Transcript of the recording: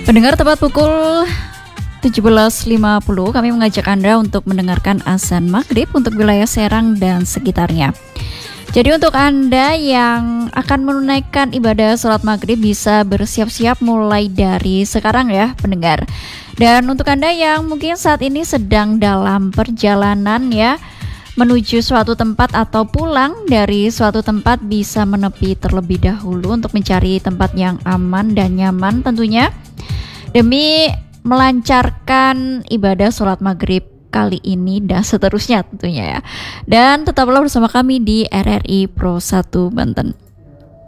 Pendengar, tepat pukul 17.50 kami mengajak Anda untuk mendengarkan azan maghrib untuk wilayah Serang dan sekitarnya. Jadi untuk Anda yang akan menunaikan ibadah sholat maghrib bisa bersiap-siap mulai dari sekarang ya pendengar. Dan untuk Anda yang mungkin saat ini sedang dalam perjalanan ya menuju suatu tempat atau pulang dari suatu tempat, bisa menepi terlebih dahulu untuk mencari tempat yang aman dan nyaman tentunya, demi melancarkan ibadah sholat maghrib kali ini dan seterusnya tentunya ya. Dan tetaplah bersama kami di RRI Pro 1 Banten.